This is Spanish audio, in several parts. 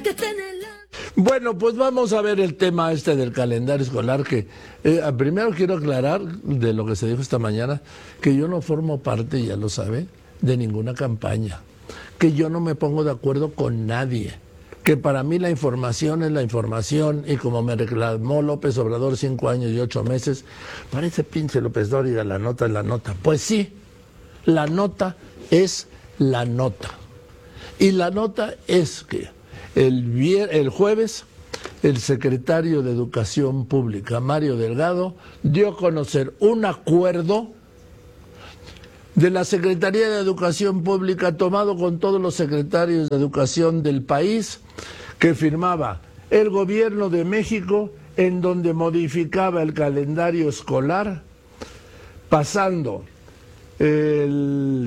Bueno, pues vamos a ver el tema este del calendario escolar, que primero quiero aclarar de lo que se dijo esta mañana, que yo no formo parte, ya lo sabe, de ninguna campaña, que yo no me pongo de acuerdo con nadie, que para mí la información es la información, y como me reclamó López Obrador 5 años y 8 meses, parece pinche López Dóriga, la nota es la nota. Pues sí, la nota es la nota. Y la nota es que el jueves el secretario de Educación Pública, Mario Delgado, dio a conocer un acuerdo de la Secretaría de Educación Pública tomado con todos los secretarios de educación del país, que firmaba el gobierno de México, en donde modificaba el calendario escolar, pasando el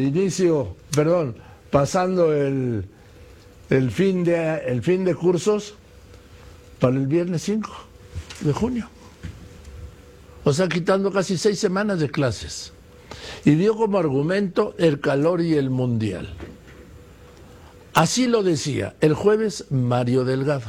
fin de cursos para el viernes 5 de junio. O sea, quitando casi 6 semanas de clases. Y dio como argumento el calor y el mundial. Así lo decía el jueves Mario Delgado.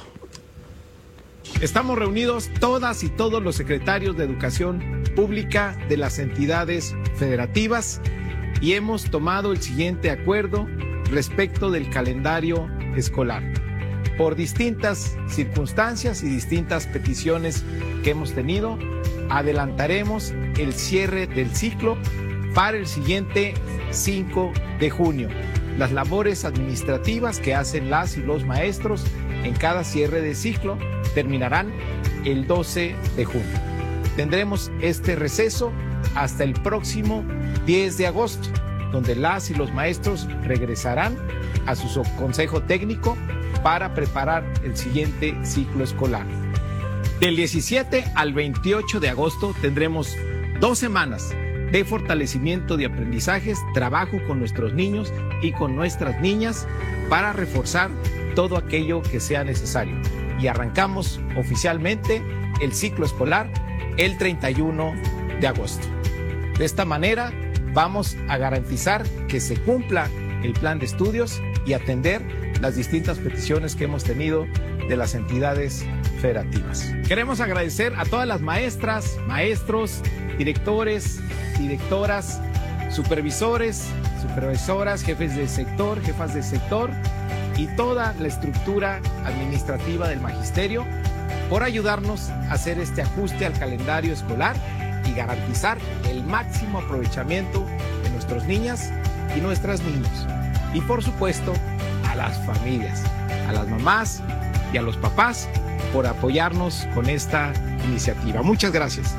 Estamos reunidos todas y todos los secretarios de Educación Pública de las entidades federativas y hemos tomado el siguiente acuerdo respecto del calendario escolar. Por distintas circunstancias y distintas peticiones que hemos tenido, adelantaremos el cierre del ciclo para el siguiente 5 de junio. Las labores administrativas que hacen las y los maestros en cada cierre de ciclo terminarán el 12 de junio. Tendremos este receso hasta el próximo 10 de agosto, donde las y los maestros regresarán a su consejo técnico para preparar el siguiente ciclo escolar. Del 17 al 28 de agosto tendremos 2 semanas de fortalecimiento de aprendizajes, trabajo con nuestros niños y con nuestras niñas para reforzar todo aquello que sea necesario. Y arrancamos oficialmente el ciclo escolar el 31 de agosto. De esta manera vamos a garantizar que se cumpla el plan de estudios y atender las distintas peticiones que hemos tenido de las entidades federativas. Queremos agradecer a todas las maestras, maestros, directores, directoras, supervisores, supervisoras, jefes de sector, jefas de sector y toda la estructura administrativa del magisterio por ayudarnos a hacer este ajuste al calendario escolar y garantizar el máximo aprovechamiento de nuestras niñas y nuestros niños. Y por supuesto, a las familias, a las mamás y a los papás por apoyarnos con esta iniciativa. Muchas gracias.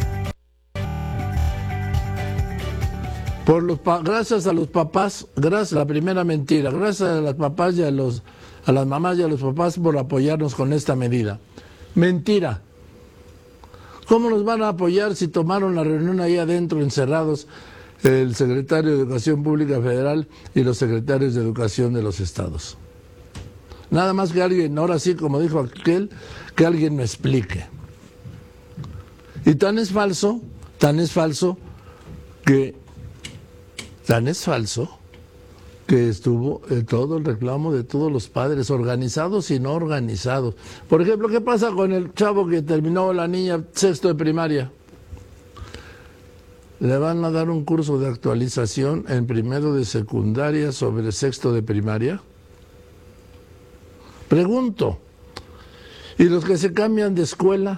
Gracias a los papás, gracias, la primera mentira, gracias a las papás y a las mamás y a los papás por apoyarnos con esta medida. Mentira. ¿Cómo nos van a apoyar si tomaron la reunión ahí adentro encerrados el secretario de Educación Pública Federal y los secretarios de Educación de los estados? Nada más que alguien, ahora sí, como dijo aquel, que alguien me explique. Y tan es falso que estuvo todo el reclamo de todos los padres, organizados y no organizados. Por ejemplo, ¿qué pasa con el chavo que terminó, la niña, sexto de primaria? Le van a dar un curso de actualización en primero de secundaria sobre sexto de primaria. Pregunto. ¿Y los que se cambian de escuela?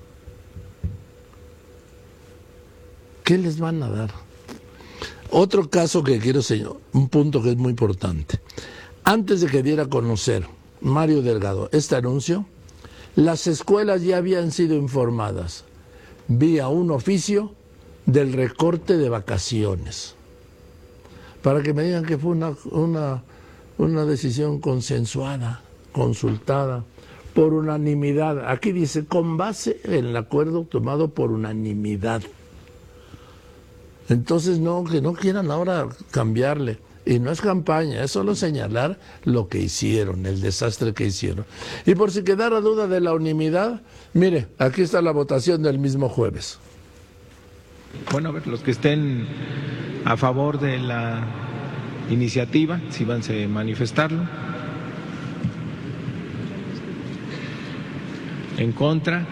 ¿Qué les van a dar? Otro caso que quiero señalar, un punto que es muy importante. Antes de que diera a conocer Mario Delgado este anuncio, las escuelas ya habían sido informadas vía un oficio del recorte de vacaciones. Para que me digan que fue una decisión consensuada, consultada, por unanimidad. Aquí dice, con base en el acuerdo tomado por unanimidad. Entonces, que no quieran ahora cambiarle. Y no es campaña, es solo señalar lo que hicieron, el desastre que hicieron. Y por si quedara duda de la unanimidad, mire, aquí está la votación del mismo jueves. Bueno, a ver, los que estén a favor de la iniciativa, si van a manifestarlo. en contra,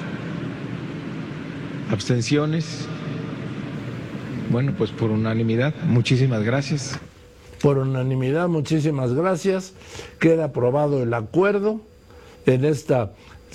abstenciones. Bueno, pues por unanimidad, muchísimas gracias. Por unanimidad, muchísimas gracias. Queda aprobado el acuerdo en esta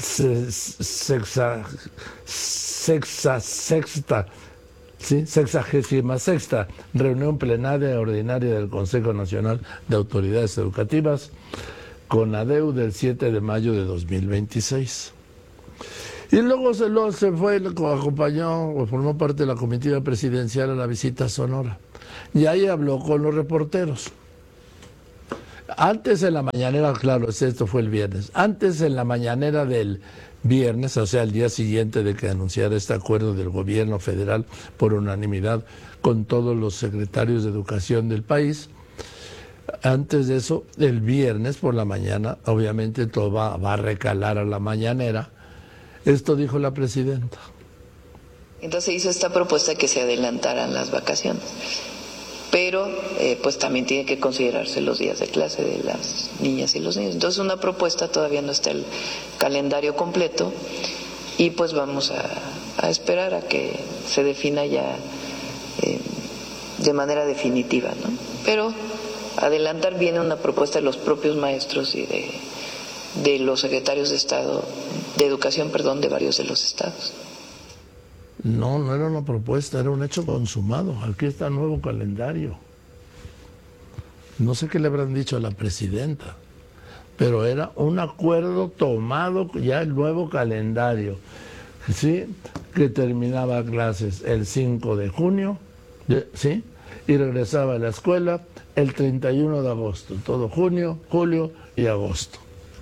sexagésima sexta reunión plenaria ordinaria del Consejo Nacional de Autoridades Educativas, CONADEU, del 7 de mayo de 2026. Y luego se fue, acompañó o formó parte de la comitiva presidencial a la visita a Sonora. Y ahí habló con los reporteros. Antes en la mañanera, claro, esto fue el viernes, antes en la mañanera del viernes, o sea, el día siguiente de que anunciara este acuerdo del gobierno federal por unanimidad con todos los secretarios de educación del país, antes de eso, el viernes por la mañana, obviamente todo va a recalar a la mañanera. Esto dijo la presidenta. Entonces hizo esta propuesta de que se adelantaran las vacaciones, pero pues también tiene que considerarse los días de clase de las niñas y los niños. Entonces una propuesta, todavía no está el calendario completo y pues vamos a esperar a que se defina ya de manera definitiva, ¿no? Pero adelantar viene una propuesta de los propios maestros y de los secretarios de Estado, de Educación, perdón, de varios de los estados. No, no era una propuesta, era un hecho consumado. Aquí está el nuevo calendario. No sé qué le habrán dicho a la presidenta, pero era un acuerdo tomado ya el nuevo calendario, ¿sí? Que terminaba clases el 5 de junio, ¿sí? Y regresaba a la escuela el 31 de agosto, todo junio, julio y agosto.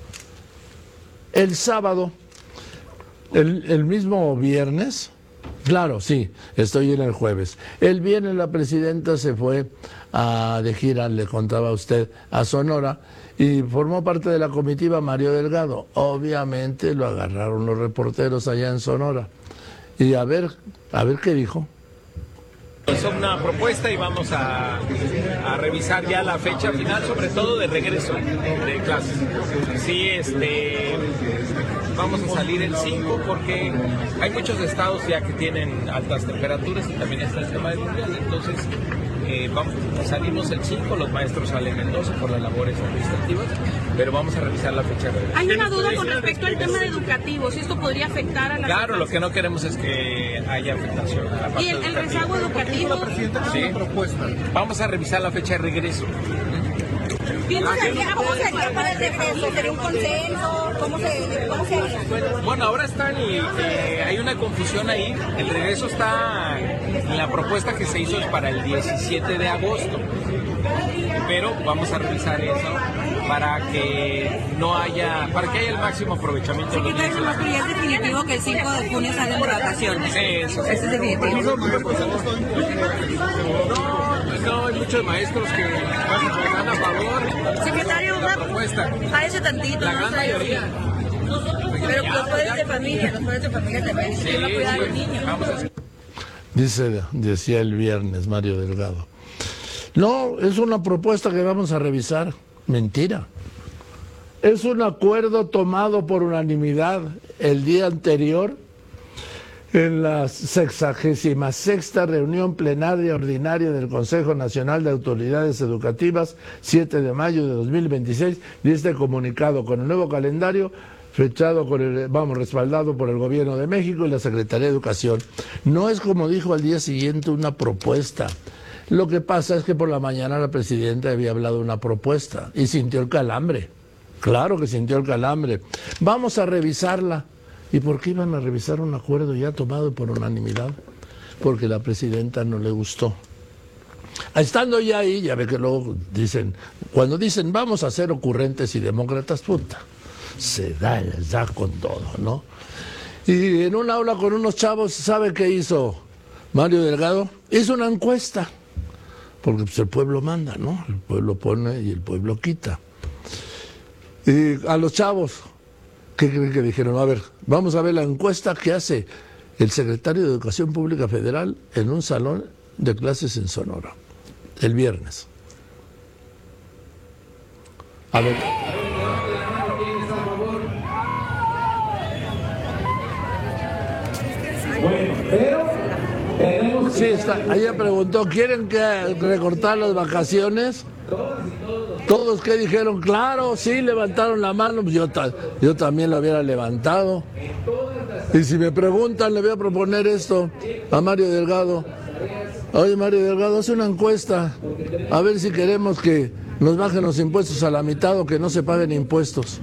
El sábado, el mismo viernes, claro, sí, estoy en el jueves. El viernes la presidenta se fue de gira, le contaba a usted, a Sonora, y formó parte de la comitiva Mario Delgado. Obviamente lo agarraron los reporteros allá en Sonora. Y a ver qué dijo. Hizo una propuesta y vamos a revisar ya la fecha final, sobre todo de regreso de clases. Sí, vamos a salir el 5 porque hay muchos estados ya que tienen altas temperaturas y también está el tema de lluvias, entonces salimos el 5, los maestros salen el 12 por las labores administrativas, pero vamos a revisar la fecha de regreso. Hay una duda con respecto al tema educativo, si esto podría afectar a la... Claro, lo que no queremos es que haya afectación a la parte educativa. ¿Y el rezago educativo? Sí. Vamos a revisar la fecha de regreso. ¿Cómo sería para el regreso? ¿Sería un consenso? ¿Cómo sería? Bueno, ahora hay una confusión ahí. El regreso está en la propuesta que se hizo es para el 17 de agosto. Pero vamos a revisar eso para que haya el máximo aprovechamiento. Sí, pero es definitivo que el 5 de junio salen de vacaciones. Eso. Eso es definitivo. No, hay muchos maestros que están a favor. Secretario, de la propuesta. Párese tantito. La gran mayoría. Pero los padres de familia también dicen que va a cuidar a los niños. Vamos a hacer. Decía el viernes Mario Delgado. No, es una propuesta que vamos a revisar. Mentira. Es un acuerdo tomado por unanimidad el día anterior en la 66ª reunión plenaria ordinaria del Consejo Nacional de Autoridades Educativas, 7 de mayo de 2026, y este comunicado con el nuevo calendario fechado respaldado por el Gobierno de México y la Secretaría de Educación. No es, como dijo al día siguiente, una propuesta. Lo que pasa es que por la mañana la presidenta había hablado de una propuesta y sintió el calambre. Claro que sintió el calambre. Vamos a revisarla. ¿Y por qué iban a revisar un acuerdo ya tomado por unanimidad? Porque la presidenta no le gustó. Estando ya ahí, ya ve que luego dicen, cuando dicen vamos a ser ocurrentes y demócratas, puta, se da con todo, ¿no? Y en un aula con unos chavos, ¿sabe qué hizo Mario Delgado? Hizo una encuesta, porque pues, el pueblo manda, ¿no? El pueblo pone y el pueblo quita. Y a los chavos, ¿qué creen que dijeron? A ver, vamos a ver la encuesta que hace el secretario de Educación Pública Federal en un salón de clases en Sonora, el viernes. A ver. Sí, ella preguntó, ¿quieren que recortar las vacaciones? Todos que dijeron, claro, sí, levantaron la mano, pues yo también la hubiera levantado. Y si me preguntan, le voy a proponer esto a Mario Delgado. Oye, Mario Delgado, hace una encuesta, a ver si queremos que nos bajen los impuestos a la mitad o que no se paguen impuestos.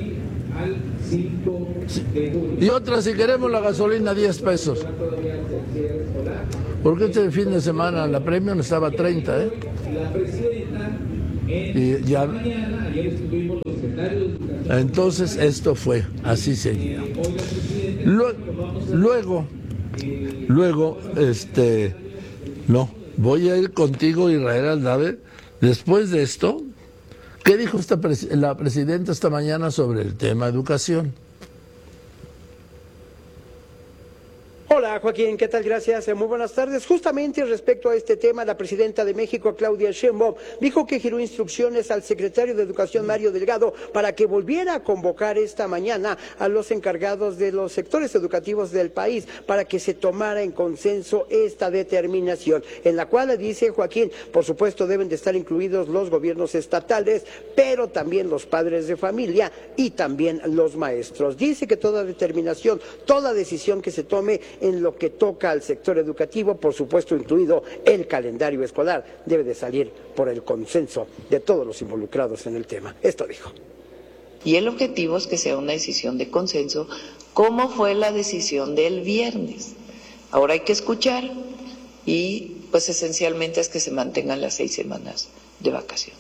Y otra, si queremos la gasolina, 10 pesos. Porque este fin de semana la Premium estaba a 30, ¿eh? Y ya. Entonces esto fue, así seguía. Luego, no, voy a ir contigo, Israel Aldave. Después de esto, ¿qué dijo la presidenta esta mañana sobre el tema educación? Hola Joaquín, ¿qué tal? Gracias, muy buenas tardes. Justamente respecto a este tema, la presidenta de México, Claudia Sheinbaum, dijo que giró instrucciones al secretario de Educación, Mario Delgado, para que volviera a convocar esta mañana a los encargados de los sectores educativos del país, para que se tomara en consenso esta determinación, en la cual, dice Joaquín, por supuesto deben de estar incluidos los gobiernos estatales, pero también los padres de familia y también los maestros. Dice que toda determinación, toda decisión que se tome en lo que toca al sector educativo, por supuesto incluido el calendario escolar, debe de salir por el consenso de todos los involucrados en el tema. Esto dijo. Y el objetivo es que sea una decisión de consenso, como fue la decisión del viernes. Ahora hay que escuchar y pues esencialmente es que se mantengan las 6 semanas de vacaciones.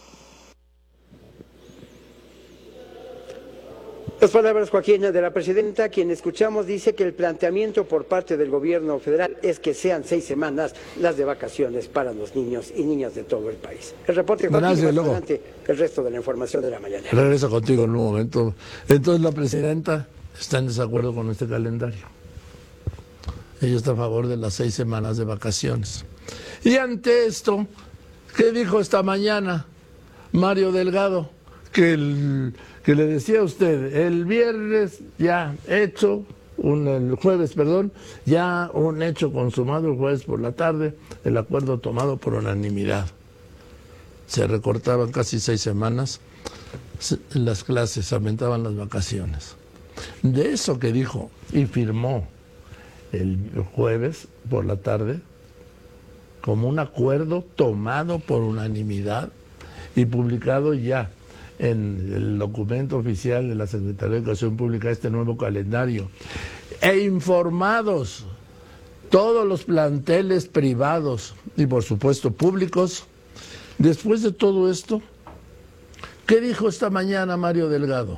Las palabras, Joaquín, de la presidenta, quien escuchamos, dice que el planteamiento por parte del gobierno federal es que sean 6 semanas las de vacaciones para los niños y niñas de todo el país. El reporte, Joaquín, más adelante, el resto de la información de la mañana. Regreso contigo en un momento. Entonces la presidenta está en desacuerdo con este calendario. Ella está a favor de las 6 semanas de vacaciones. Y ante esto, ¿qué dijo esta mañana Mario Delgado? Que le decía a usted, el viernes ya hecho, el jueves, ya un hecho consumado el jueves por la tarde, el acuerdo tomado por unanimidad. Se recortaban casi 6 semanas las clases, aumentaban las vacaciones. De eso que dijo y firmó el jueves por la tarde, como un acuerdo tomado por unanimidad y publicado ya en el documento oficial de la Secretaría de Educación Pública, este nuevo calendario, e informados todos los planteles privados y por supuesto públicos. Después de todo esto, ¿qué dijo esta mañana Mario Delgado?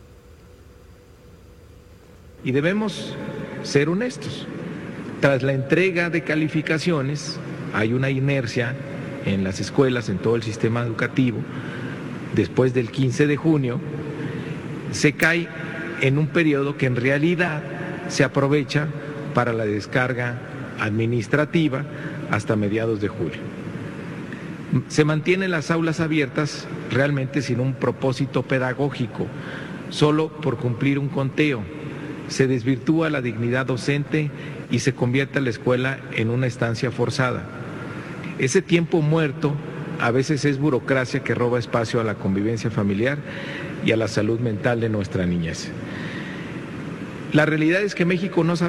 Y debemos ser honestos. Tras la entrega de calificaciones, hay una inercia en las escuelas, en todo el sistema educativo. Después del 15 de junio, se cae en un periodo que en realidad se aprovecha para la descarga administrativa hasta mediados de julio. Se mantienen las aulas abiertas realmente sin un propósito pedagógico, solo por cumplir un conteo. Se desvirtúa la dignidad docente y se convierte la escuela en una estancia forzada. Ese tiempo muerto a veces es burocracia que roba espacio a la convivencia familiar y a la salud mental de nuestra niñez. La realidad es que México no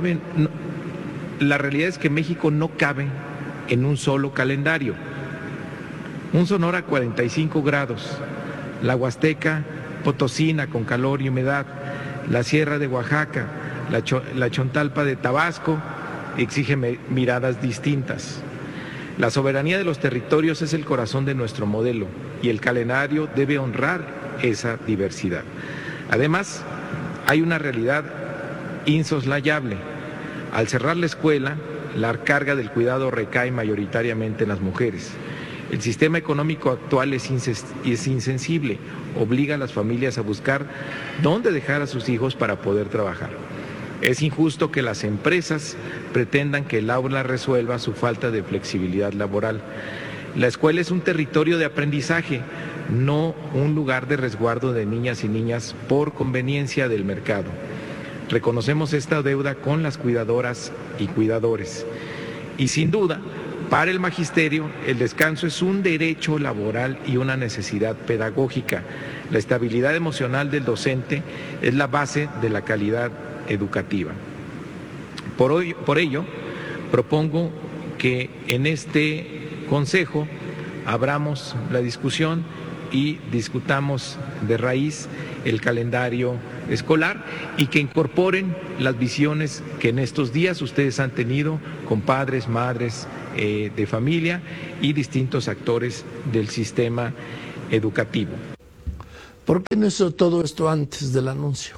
cabe en un solo calendario. Un Sonora 45 grados, la Huasteca Potosina con calor y humedad, la Sierra de Oaxaca, la Chontalpa de Tabasco exige miradas distintas. La soberanía de los territorios es el corazón de nuestro modelo y el calendario debe honrar esa diversidad. Además, hay una realidad insoslayable. Al cerrar la escuela, la carga del cuidado recae mayoritariamente en las mujeres. El sistema económico actual es insensible, obliga a las familias a buscar dónde dejar a sus hijos para poder trabajar. Es injusto que las empresas pretendan que el aula resuelva su falta de flexibilidad laboral. La escuela es un territorio de aprendizaje, no un lugar de resguardo de niñas y niñas por conveniencia del mercado. Reconocemos esta deuda con las cuidadoras y cuidadores Y sin duda, para el magisterio, el descanso es un derecho laboral y una necesidad pedagógica. La estabilidad emocional del docente es la base de la calidad educativa. Por ello, propongo que en este consejo abramos la discusión y discutamos de raíz el calendario escolar y que incorporen las visiones que en estos días ustedes han tenido con padres, madres de familia y distintos actores del sistema educativo. ¿Por qué no hizo todo esto antes del anuncio?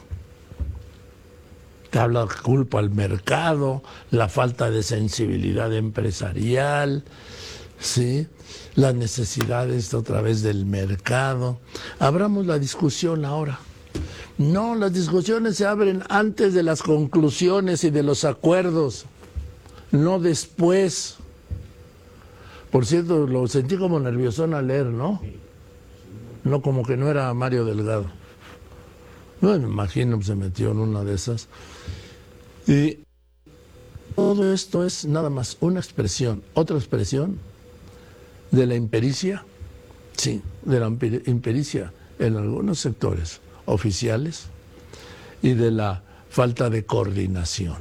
Te habla de culpa al mercado, la falta de sensibilidad empresarial, ¿sí? Las necesidades otra vez del mercado. Abramos la discusión ahora. No, las discusiones se abren antes de las conclusiones y de los acuerdos, no después. Por cierto, lo sentí como nerviosón al leer, ¿no? No, como que no era Mario Delgado. No me imagino que se metió en una de esas. Y todo esto es nada más una expresión, otra expresión de la impericia, sí, de la impericia en algunos sectores oficiales y de la falta de coordinación,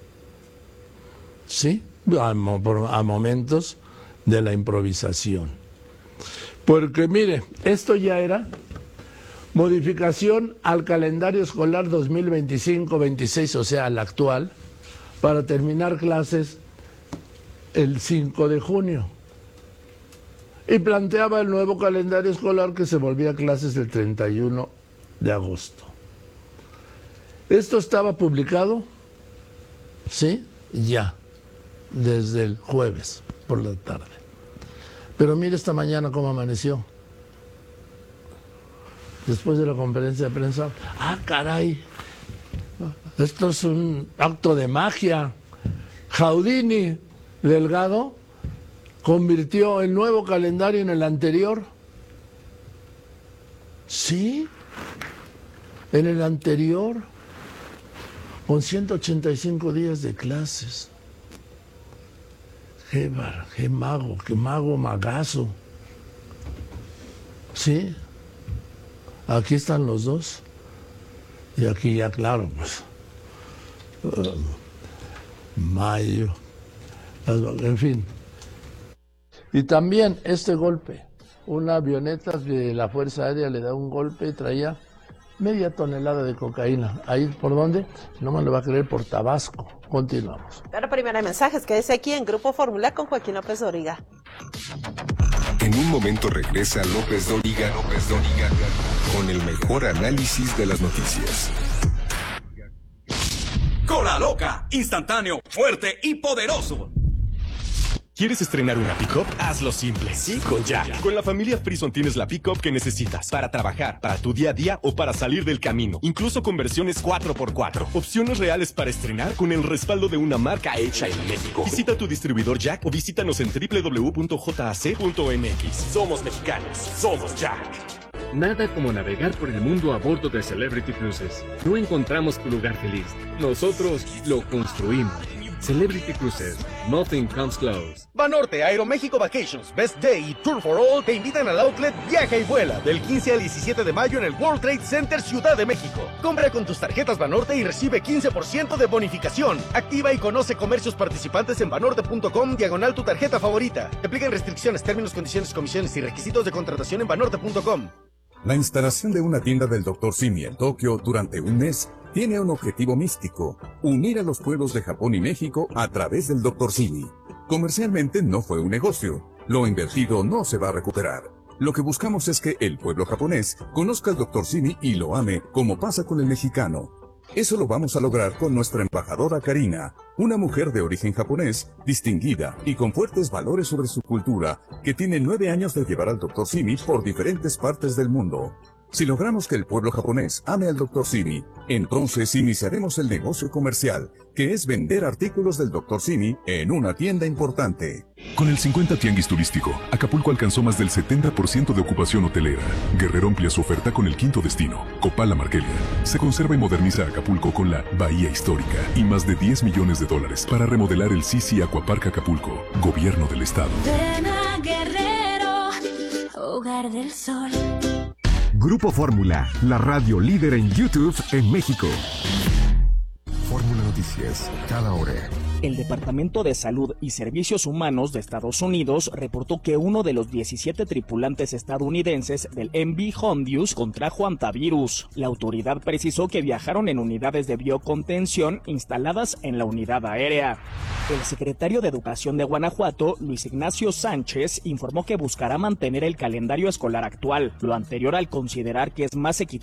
sí, a momentos de la improvisación. Porque mire, esto ya era modificación al calendario escolar 2025-26, o sea, al actual, para terminar clases el 5 de junio. Y planteaba el nuevo calendario escolar que se volvía a clases el 31 de agosto. Esto estaba publicado, sí, ya, desde el jueves por la tarde. Pero mire esta mañana cómo amaneció. Después de la conferencia de prensa, ¡ah, caray! Esto es un acto de magia. Jaudini Delgado convirtió el nuevo calendario en el anterior. Sí, en el anterior, con 185 días de clases. Qué mago, magazo. Sí, aquí están los dos. Y aquí ya, claro, pues, mayo, en fin. Y también este golpe, una avioneta de la Fuerza Aérea le da un golpe y traía media tonelada de cocaína. ¿Ahí por dónde? No me lo va a creer, por Tabasco. Continuamos. Ahora primera mensajes, quédese aquí en Grupo Fórmula con Joaquín López Dóriga. En un momento regresa López Dóriga con el mejor análisis de las noticias. Cola Loca, instantáneo, fuerte y poderoso. ¿Quieres estrenar una pick-up? Hazlo simple, sí, con Jack. Con la familia Frison tienes la pick-up que necesitas para trabajar, para tu día a día o para salir del camino. Incluso con versiones 4x4. Opciones reales para estrenar con el respaldo de una marca hecha en México. Visita tu distribuidor Jack o visítanos en www.jac.mx. Somos mexicanos, somos Jack. Nada como navegar por el mundo a bordo de Celebrity Cruises. No encontramos tu lugar feliz. Nosotros lo construimos. Celebrity Cruises. Nothing comes close. Banorte, Aeroméxico Vacations, Best Day y Tour for All te invitan al outlet Viaja y Vuela del 15 al 17 de mayo en el World Trade Center Ciudad de México. Compra con tus tarjetas Banorte y recibe 15% de bonificación. Activa y conoce comercios participantes en banorte.com/ tu tarjeta favorita. Te aplican restricciones, términos, condiciones, comisiones y requisitos de contratación en banorte.com. La instalación de una tienda del Dr. Simi en Tokio durante un mes tiene un objetivo místico: unir a los pueblos de Japón y México a través del Dr. Simi. Comercialmente no fue un negocio. Lo invertido no se va a recuperar. Lo que buscamos es que el pueblo japonés conozca al Dr. Simi y lo ame, como pasa con el mexicano. Eso lo vamos a lograr con nuestra embajadora Karina, una mujer de origen japonés, distinguida y con fuertes valores sobre su cultura, que tiene 9 años de llevar al Dr. Simi por diferentes partes del mundo. Si logramos que el pueblo japonés ame al Dr. Simi, entonces iniciaremos el negocio comercial, que es vender artículos del Dr. Simi en una tienda importante. Con el 50 Tianguis Turístico, Acapulco alcanzó más del 70% de ocupación hotelera. Guerrero amplía su oferta con el quinto destino, Copala Marquelia. Se conserva y moderniza Acapulco con la Bahía Histórica y más de $10 millones para remodelar el Sisi Aquapark Acapulco, Gobierno del Estado. Ven a Guerrero, hogar del sol. Grupo Fórmula, la radio líder en YouTube en México. Fórmula Noticias, cada hora. El Departamento de Salud y Servicios Humanos de Estados Unidos reportó que uno de los 17 tripulantes estadounidenses del MV Hondius contrajo hantavirus. La autoridad precisó que viajaron en unidades de biocontención instaladas en la unidad aérea. El secretario de Educación de Guanajuato, Luis Ignacio Sánchez, informó que buscará mantener el calendario escolar actual, lo anterior al considerar que es más equitativo